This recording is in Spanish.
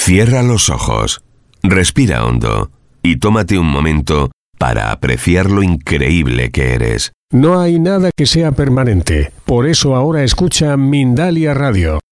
Cierra los ojos, respira hondo y tómate un momento para apreciar lo increíble que eres. No hay nada que sea permanente. Por eso ahora escucha Mindalia Radio.